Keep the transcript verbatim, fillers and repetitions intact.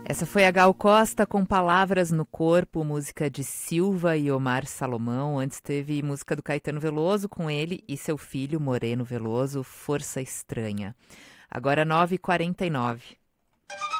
Essa foi a Gal Costa com Palavras no Corpo, música de Silva e Omar Salomão. Antes teve música do Caetano Veloso com ele e seu filho Moreno Veloso, Força Estranha. Agora nove e quarenta e nove.